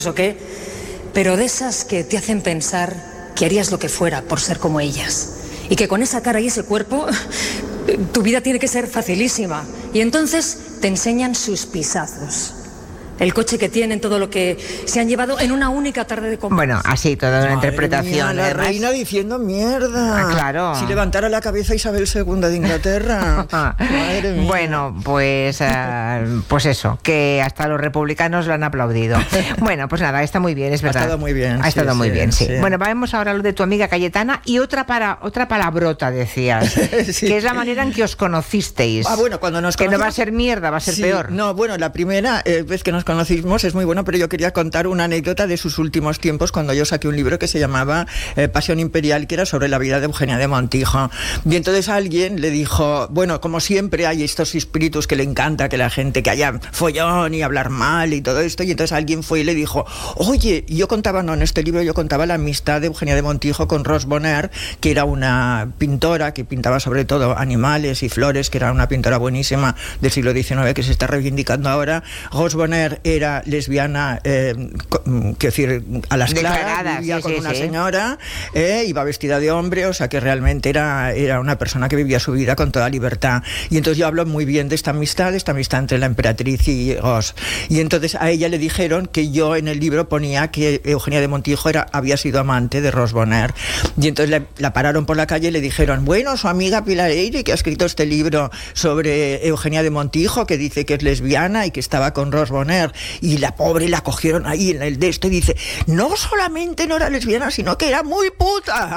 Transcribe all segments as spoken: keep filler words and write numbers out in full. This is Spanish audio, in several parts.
¿o qué? Pero de esas que te hacen pensar que harías lo que fuera por ser como ellas. Y que con esa cara y ese cuerpo, tu vida tiene que ser facilísima. Y entonces te enseñan sus pisazos. El coche que tienen, todo lo que se han llevado en una única tarde de compras. Bueno, así, toda una Madre interpretación. Mía, la además. reina diciendo mierda. Ah, claro. Si levantara la cabeza Isabel segunda de Inglaterra. Madre mía. Bueno, pues, uh, pues eso, que hasta los republicanos lo han aplaudido. Bueno, pues nada, está muy bien, es verdad. Ha estado muy bien. Ha sí, estado muy sí, bien, sí. sí. Bueno, vamos ahora a lo de tu amiga Cayetana y otra para otra palabrota, decías, Sí. que es la manera en que os conocisteis. Ah, bueno, cuando nos Que no va a conocimos- ser mierda, va a ser Sí, peor. No, bueno, la primera eh, vez que nos conocimos es muy bueno, pero yo quería contar una anécdota de sus últimos tiempos cuando yo saqué un libro que se llamaba eh, Pasión Imperial, que era sobre la vida de Eugenia de Montijo. Y entonces alguien le dijo, bueno, como siempre hay estos espíritus que le encanta que la gente, que haya follón y hablar mal y todo esto, y entonces alguien fue y le dijo, oye, y yo contaba, no, en este libro yo contaba la amistad de Eugenia de Montijo con Ros Bonheur, que era una pintora que pintaba sobre todo animales y flores, que era una pintora buenísima del siglo diecinueve que se está reivindicando ahora. Ros Bonheur era lesbiana, eh, co- quiero decir, a las Declarada, claras, vivía sí, con sí, una sí. señora, eh, iba vestida de hombre, o sea que realmente era, era una persona que vivía su vida con toda libertad. Y entonces yo hablo muy bien de esta amistad, de esta amistad entre la emperatriz y Ros. Y entonces a ella le dijeron que yo en el libro ponía que Eugenia de Montijo era, había sido amante de Ros Bonheur. Y entonces la, la pararon por la calle y le dijeron, bueno, su amiga Pilar Eire, que ha escrito este libro sobre Eugenia de Montijo, que dice que es lesbiana y que estaba con Ros Bonheur, y la pobre la cogieron ahí en el de esto y dice, no solamente no era lesbiana, sino que era muy puta.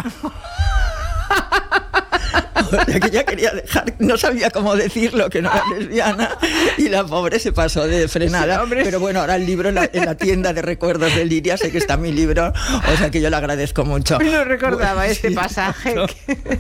O sea, que ya quería dejar, no sabía cómo decirlo, que no era lesbiana, y la pobre se pasó de frenada. Sí, hombre. Pero bueno, ahora el libro en la, en la tienda de recuerdos de Liria, sé que está mi libro, o sea que yo le agradezco mucho. No recordaba Bueno, este sí, pasaje. No.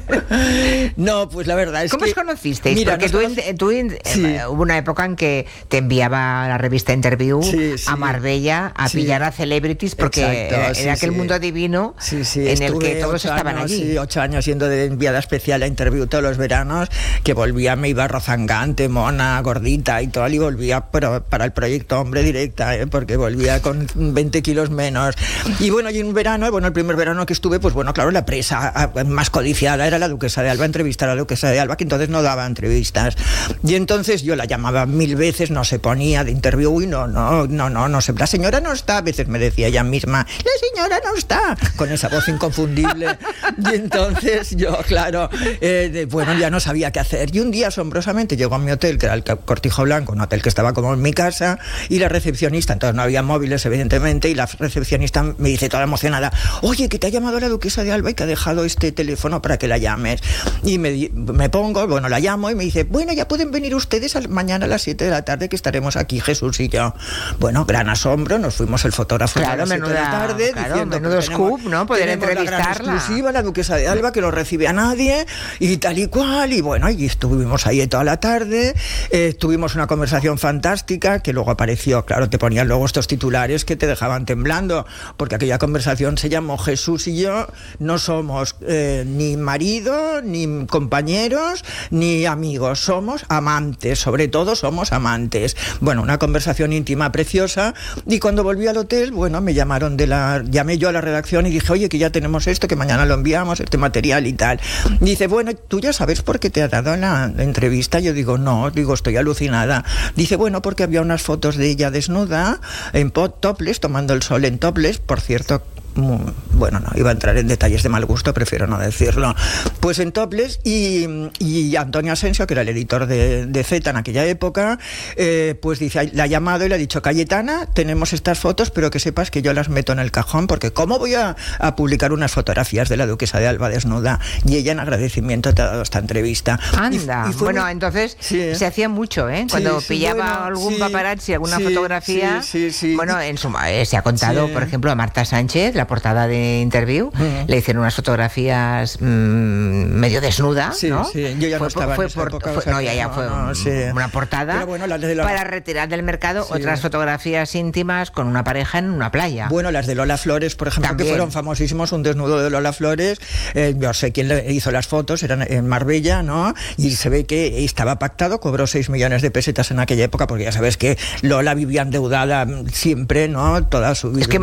No, pues la verdad es ¿Cómo que... os conocisteis? Mira, Porque nos tú, conoc- en- tú en- Sí. eh, hubo una época en que te enviaba la revista Interview Sí, sí. a Marbella a Sí. pillar a celebrities porque Exacto, era, sí, era aquel sí. mundo divino Sí, sí, en el estuve que todos ocho estaban años, allí. Sí, ocho años siendo de enviada especial a Interview todos los veranos, que volvía, me iba rozangante, mona, gordita y todo, y volvía pero para el proyecto Hombre Directa, ¿eh? Porque volvía con veinte kilos menos. Y bueno, y un verano, bueno, el primer verano que estuve, pues bueno, claro, la presa ah, más codiciada era la Duquesa de Alba, entrevistar a la Duquesa de Alba, que entonces no daba entrevistas. Y entonces yo la llamaba mil veces, no se ponía de Interview, y no, no, no, no, no sé, la señora no está, a veces me decía ella misma, la señora no está, con esa voz inconfundible. Y entonces yo, claro, eh, de, bueno, ya no sabía qué hacer. Y un día, asombrosamente, llegó a mi hotel, que era el Cortijo Blanco, un hotel que estaba como en mi casa, y la recepcionista, entonces no había móviles, evidentemente, y la recepcionista me dice toda emocionada, oye, que te ha llamado la Duquesa de Alba y que ha dejado este teléfono para que la llames. Y me, di- me pongo, bueno, la llamo y me dice, bueno, ya pueden venir ustedes al- mañana a las siete de la tarde, que estaremos aquí, Jesús y yo. Bueno, gran asombro, nos fuimos el fotógrafo Claro, a las siete de la menuda- tarde, claro, diciendo, menudo pues, tenemos- scoop, ¿no? Poder tenemos la gran entrevistarla. exclusiva, la Duquesa de Alba, que no recibe a nadie, y tal y cual, y bueno, y estuvimos ahí toda la tarde, eh, tuvimos una conversación fantástica, que luego apareció, claro, te ponían luego estos titulares que te dejaban temblando, porque aquella conversación se llamó Jesús y yo no somos eh, ni marido, ni compañeros, ni amigos, somos amantes, sobre todo somos amantes. Bueno, una conversación íntima preciosa, y cuando volví al hotel, bueno, me llamaron de la, llamé yo a la redacción y dije, oye, que ya tenemos esto, que mañana lo enviamos, este material y tal. Dice, bueno, ¿tú ya sabes por qué te ha dado la entrevista? Yo digo, no, digo, estoy alucinada. Dice, bueno, porque había unas fotos de ella desnuda, en pot- topless, tomando el sol en topless, por cierto. Bueno, no iba a entrar en detalles de mal gusto, prefiero no decirlo. Pues en topless, y, y Antonio Asensio, que era el editor de, de Z en aquella época, eh, pues dice, la ha llamado y le ha dicho, Cayetana, tenemos estas fotos, pero que sepas que yo las meto en el cajón, porque ¿cómo voy a, a publicar unas fotografías de la Duquesa de Alba desnuda? Y ella en agradecimiento te ha dado esta entrevista. Anda, Y- y fue bueno, muy- entonces Sí. se hacía mucho, ¿eh? Cuando Sí, sí, pillaba bueno, algún sí, paparazzi, alguna sí, fotografía. sí, sí, sí. Bueno, en su, eh, se ha contado, Sí. por ejemplo, a Marta Sánchez, la portada de de Interview, uh-huh. le hicieron unas fotografías mmm, medio desnuda, sí, ¿no? Sí, yo ya fue, no estaba fue en esa por, época, fue, o sea, no, ya, ya no, fue no, sí. una portada bueno, las de la... para retirar del mercado sí. otras fotografías íntimas con una pareja en una playa. Bueno, las de Lola Flores, por ejemplo, También. que fueron famosísimos, un desnudo de Lola Flores, eh, yo sé quién le hizo las fotos, eran en Marbella, ¿no? Y se ve que estaba pactado, cobró seis millones de pesetas en aquella época, porque ya sabes que Lola vivía endeudada siempre, ¿no? Toda su vida. Es que